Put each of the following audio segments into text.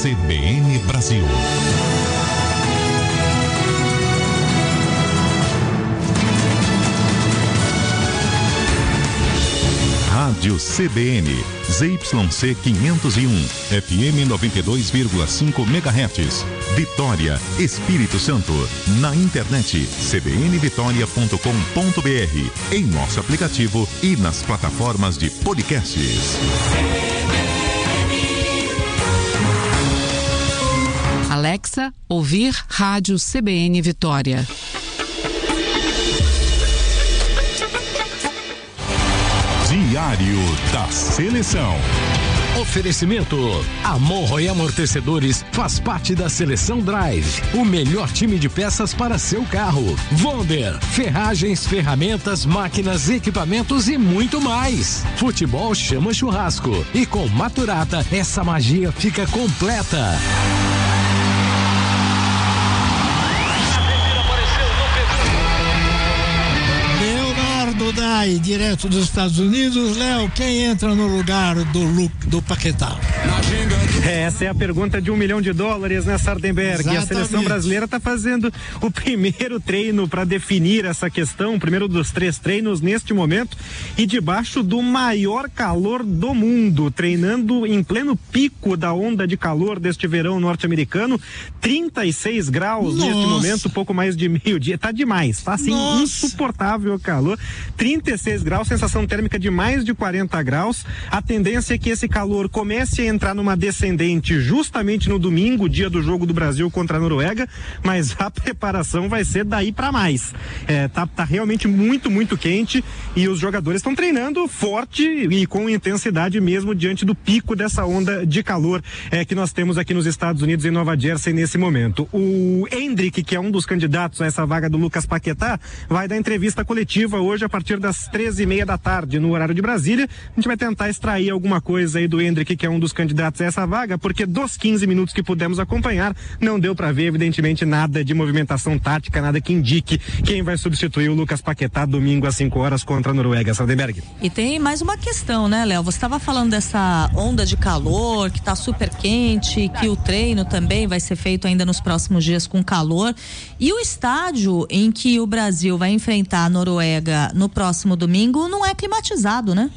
CBN Brasil. Rádio CBN, ZYC 501, FM 92,5 MHz, Vitória, Espírito Santo. Na internet, cbnvitoria.com.br, em nosso aplicativo e nas plataformas de podcasts. Alexa, ouvir Rádio CBN Vitória. Diário da Seleção. Oferecimento: Amorro e Amortecedores faz parte da Seleção Drive, o melhor time de peças para seu carro. Wonder, ferragens, ferramentas, máquinas, equipamentos e muito mais. Futebol chama churrasco e com Maturata essa magia fica completa. Dai, direto dos Estados Unidos. Léo, quem entra no lugar do Paquetá? Essa é a pergunta de $1 milhão, né, Sardenberg? E a seleção brasileira está fazendo o primeiro treino para definir essa questão, o primeiro dos 3 treinos neste momento, e debaixo do maior calor do mundo, treinando em pleno pico da onda de calor deste verão norte-americano, 36 graus neste momento, pouco mais de meio-dia. Tá demais, tá assim, insuportável o calor. 36 graus, sensação térmica de mais de 40 graus. A tendência é que esse calor comece a entrar numa descendente justamente no domingo, dia do jogo do Brasil contra a Noruega, mas a preparação vai ser daí para mais. Tá realmente muito quente e os jogadores estão treinando forte e com intensidade mesmo diante do pico dessa onda de calor que nós temos aqui nos Estados Unidos, em Nova Jersey, nesse momento. O Endrick, que é um dos candidatos a essa vaga do Lucas Paquetá, vai dar entrevista coletiva hoje a partir das 13h30 da tarde, no horário de Brasília. A gente vai tentar extrair alguma coisa aí do Endrick, que é um dos candidatos a essa vaga, porque dos 15 minutos que pudemos acompanhar, não deu para ver, evidentemente, nada de movimentação tática, nada que indique quem vai substituir o Lucas Paquetá domingo às 5 horas contra a Noruega. Sardenberg. E tem mais uma questão, né, Léo? Você estava falando dessa onda de calor, que tá super quente, que o treino também vai ser feito ainda nos próximos dias com calor. E o estádio em que o Brasil vai enfrentar a Noruega no próximo domingo não é climatizado, né?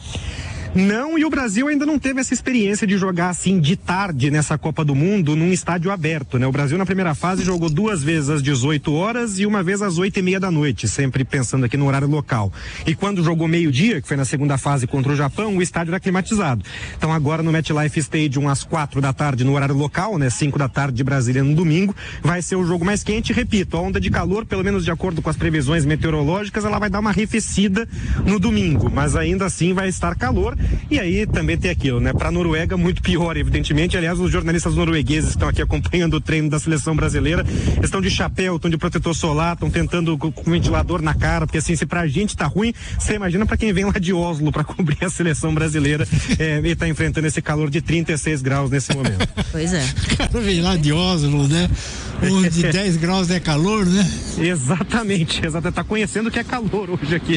Não, e o Brasil ainda não teve essa experiência de jogar assim de tarde nessa Copa do Mundo num estádio aberto, né? O Brasil na primeira fase jogou 2 vezes às 18 horas e uma vez às 8h30 da noite, sempre pensando aqui no horário local. E quando jogou meio-dia, que foi na segunda fase contra o Japão, o estádio era climatizado. Então agora no MetLife Stadium às 4 da tarde no horário local, né? 5 da tarde de Brasília no domingo, vai ser o jogo mais quente. Repito, a onda de calor, pelo menos de acordo com as previsões meteorológicas, ela vai dar uma arrefecida no domingo, mas ainda assim vai estar calor. E aí também tem aquilo, né? Pra Noruega, muito pior, evidentemente. Aliás, os jornalistas noruegueses que estão aqui acompanhando o treino da seleção brasileira estão de chapéu, estão de protetor solar, estão tentando com ventilador na cara, porque assim, se pra gente tá ruim, você imagina pra quem vem lá de Oslo pra cobrir a seleção brasileira e tá enfrentando esse calor de 36 graus nesse momento. Pois é. O cara vem lá de Oslo, né? Onde 10 graus é calor, né? Exatamente, tá conhecendo o que é calor hoje aqui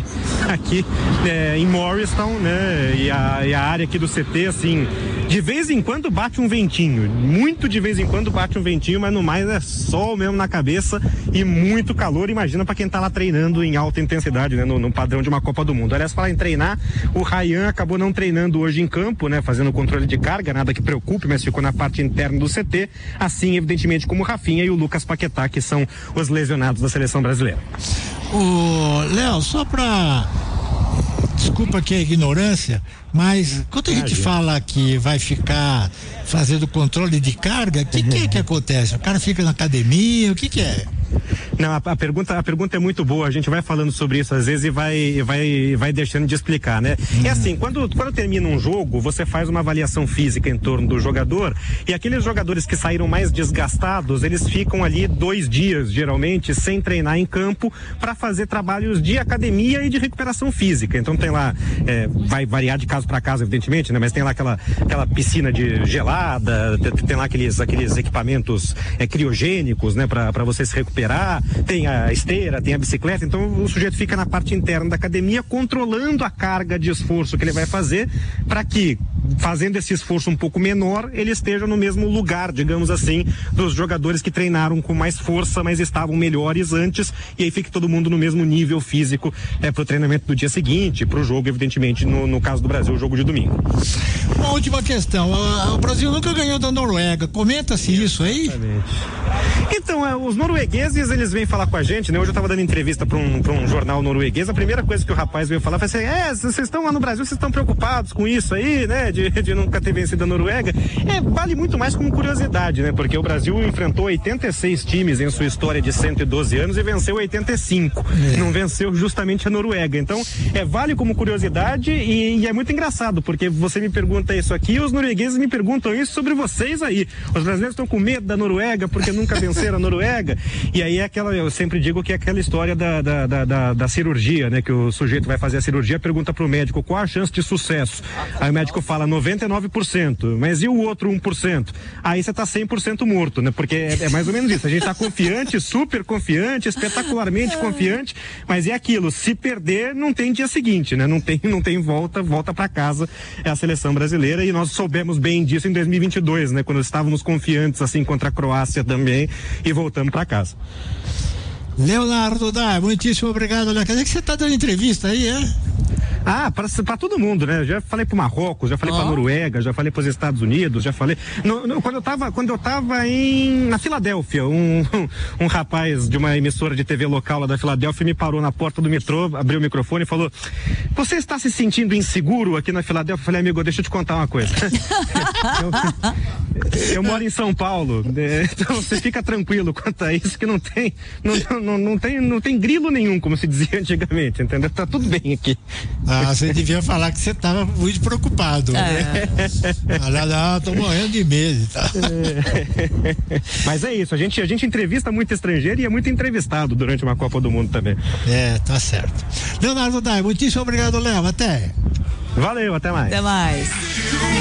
em Morristown, né? E a área aqui do CT, assim, de vez em quando bate um ventinho, muito de vez em quando bate um ventinho, mas no mais é sol mesmo na cabeça e muito calor. Imagina pra quem tá lá treinando em alta intensidade, né? No padrão de uma Copa do Mundo. Aliás, falar em treinar, o Ryan acabou não treinando hoje em campo, né? Fazendo o controle de carga, nada que preocupe, mas ficou na parte interna do CT, assim, evidentemente, como o Rafinha e o Lucas Paquetá, que são os lesionados da seleção brasileira. Léo, só pra... Desculpa aqui a ignorância, mas quando a gente fala que vai ficar fazendo controle de carga, o que acontece? O cara fica na academia, o que é? Não, a pergunta é muito boa, a gente vai falando sobre isso às vezes e vai deixando de explicar, né? É assim, quando termina um jogo, você faz uma avaliação física em torno do jogador e aqueles jogadores que saíram mais desgastados, eles ficam ali 2 dias, geralmente, sem treinar em campo para fazer trabalhos de academia e de recuperação física. Então tem lá, vai variar de caso para caso, evidentemente, né? Mas tem lá aquela piscina de gelada, tem lá aqueles equipamentos criogênicos, né? Para você se recuperar, tem a esteira, tem a bicicleta, então o sujeito fica na parte interna da academia controlando a carga de esforço que ele vai fazer para que fazendo esse esforço um pouco menor, ele esteja no mesmo lugar, digamos assim, dos jogadores que treinaram com mais força, mas estavam melhores antes, e aí fique todo mundo no mesmo nível físico para o treinamento do dia seguinte, para o jogo, evidentemente, no caso do Brasil, o jogo de domingo. Uma última questão, o Brasil nunca ganhou da Noruega, comenta-se isso aí? Então, os noruegueses, eles vêm falar com a gente, né? Hoje eu estava dando entrevista para um jornal norueguês, a primeira coisa que o rapaz veio falar foi assim, vocês estão lá no Brasil, vocês estão preocupados com isso aí, né? De nunca ter vencido a Noruega. Vale muito mais como curiosidade, né? Porque o Brasil enfrentou 86 times em sua história de 112 anos e venceu 85. Não venceu justamente a Noruega. Então, vale como curiosidade e é muito engraçado, porque você me pergunta isso aqui e os noruegueses me perguntam isso sobre vocês aí. Os brasileiros estão com medo da Noruega porque nunca venceram a Noruega. E aí eu sempre digo que é aquela história da cirurgia, né? Que o sujeito vai fazer a cirurgia, pergunta pro médico qual a chance de sucesso. Aí o médico fala 99%, mas e o outro 1%? Aí você tá 100% morto, né? Porque é mais ou menos isso. A gente tá confiante, super confiante, espetacularmente confiante, mas é aquilo, se perder, não tem dia seguinte, né? Não tem volta pra casa, é a seleção brasileira, e nós soubemos bem disso em 2022, né? Quando estávamos confiantes, assim, contra a Croácia também, e voltamos pra casa. Leonardo Dai, muitíssimo obrigado. Olha, cadê que você tá dando entrevista aí, Pra todo mundo, né? Já falei pro Marrocos, já falei pra Noruega, já falei pros Estados Unidos, já falei. Quando eu tava na Filadélfia, um rapaz de uma emissora de TV local lá da Filadélfia me parou na porta do metrô, abriu o microfone e falou: "Você está se sentindo inseguro aqui na Filadélfia?" Eu falei: "Amigo, deixa eu te contar uma coisa." Eu moro em São Paulo, então você fica tranquilo quanto a isso, que não tem grilo nenhum, como se dizia antigamente, entendeu? Tá tudo bem aqui. Você devia falar que você estava muito preocupado. Não, tô morrendo de medo. Tá? Mas é isso, a gente entrevista muito estrangeiro e é muito entrevistado durante uma Copa do Mundo também. Tá certo. Leonardo Dai, muitíssimo obrigado, Léo. Até. Valeu, até mais. Até mais.